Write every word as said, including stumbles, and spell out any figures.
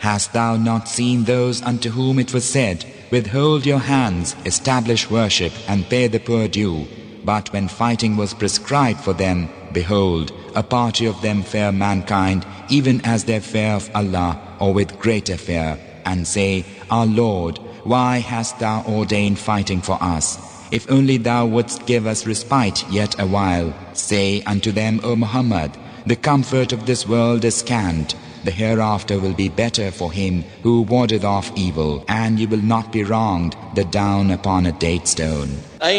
Hast thou not seen those unto whom it was said, withhold your hands, establish worship, and pay the poor due? But when fighting was prescribed for them, behold, a party of them fear mankind, even as they fear of Allah, or with greater fear, and say, Our Lord, why hast thou ordained fighting for us? If only thou wouldst give us respite yet a while. Say unto them, O Muhammad, the comfort of this world is scant. The hereafter will be better for him who wardeth off evil, and you will not be wronged the down upon a date stone.